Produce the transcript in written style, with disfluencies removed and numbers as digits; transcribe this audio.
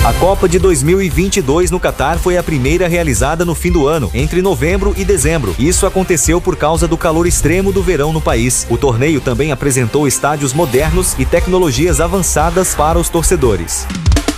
A Copa de 2022 no Catar foi a primeira realizada no fim do ano, entre novembro e dezembro. Isso aconteceu por causa do calor extremo do verão no país. O torneio também apresentou estádios modernos e tecnologias avançadas para os torcedores.